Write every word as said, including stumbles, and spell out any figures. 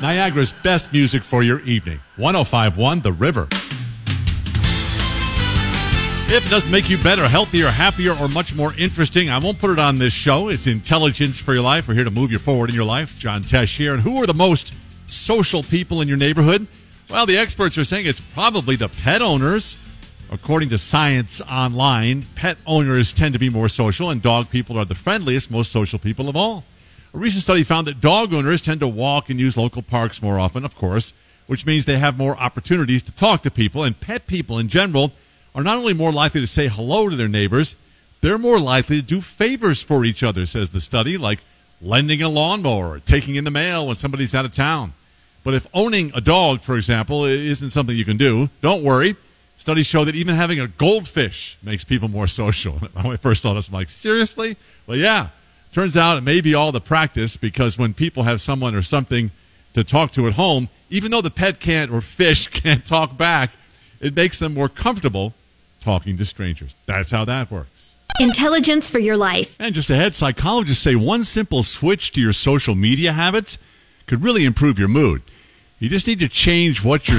Niagara's best music for your evening. one oh five point one The River. If it doesn't make you better, healthier, happier, or much more interesting, I won't put it on this show. It's intelligence for your life. We're here to move you forward in your life. John Tesh here. And who are the most social people in your neighborhood? Well, the experts are saying it's probably the pet owners. According to Science Online, pet owners tend to be more social, and dog people are the friendliest, most social people of all. A recent study found that dog owners tend to walk and use local parks more often, of course, which means they have more opportunities to talk to people. And pet people in general are not only more likely to say hello to their neighbors, they're more likely to do favors for each other, says the study, like lending a lawnmower or taking in the mail when somebody's out of town. But if owning a dog, for example, isn't something you can do, don't worry. Studies show that even having a goldfish makes people more social. When I first saw this, I'm like, seriously? Well, yeah. Turns out it may be all the practice, because when people have someone or something to talk to at home, even though the pet can't or fish can't talk back, it makes them more comfortable talking to strangers. That's how that works. Intelligence for your life. And just ahead, psychologists say one simple switch to your social media habits could really improve your mood. You just need to change what you're